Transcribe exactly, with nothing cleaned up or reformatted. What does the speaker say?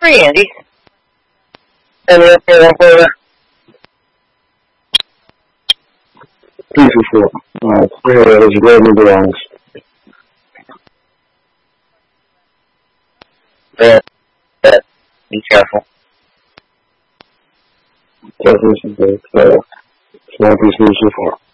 Hey, Andy. Any update on Florida? Three for four. Alright, three of those great new belongs. Yeah, yeah. Be careful. Definitely some good. Uh, small piece news so far.